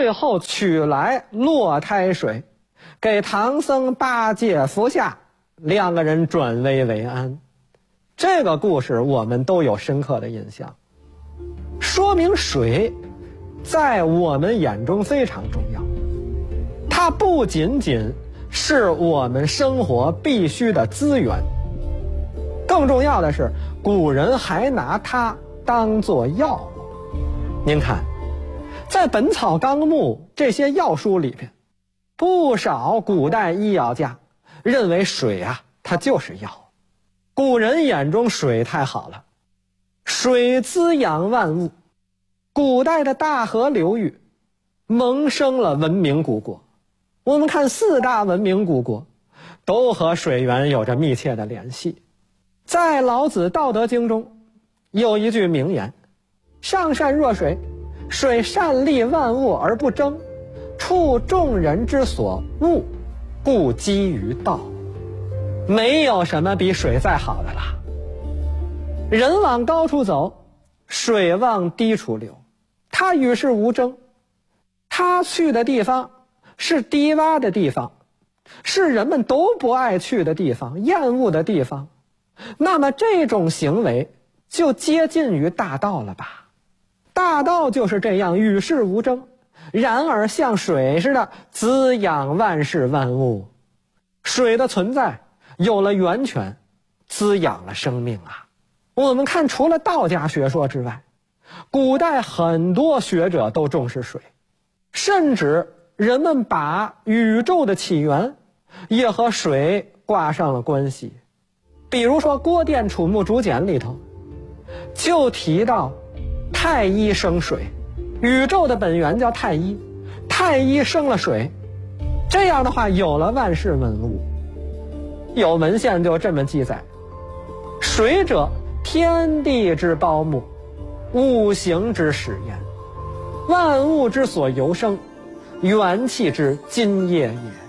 最后取来落胎水，给唐僧八戒服下，2个人转危为安。这个故事我们都有深刻的印象，说明水在我们眼中非常重要。它不仅仅是我们生活必须的资源，更重要的是古人还拿它当作药。您看，在《本草纲目》这些药书里边，不少古代医药家认为水啊，它就是药。古人眼中水太好了，水滋养万物。古代的大河流域萌生了文明古国。我们看4大文明古国都和水源有着密切的联系。在老子《道德经》中有一句名言：上善若水，水善利万物而不争，处众人之所恶，故几于道。没有什么比水再好的了。人往高处走，水往低处流，它与世无争。它去的地方是低洼的地方，是人们都不爱去的地方，厌恶的地方。那么这种行为就接近于大道了吧？大道就是这样与世无争，然而像水似的滋养万事万物。水的存在有了源泉，滋养了生命啊。我们看，除了道家学说之外，古代很多学者都重视水，甚至人们把宇宙的起源也和水挂上了关系。比如说郭店楚墓竹简里头就提到太一生水，宇宙的本源叫太一，太一生了水，这样的话有了万事万物。有文献就这么记载：水者，天地之胞木，五行之始焉，万物之所由生，元气之津液也。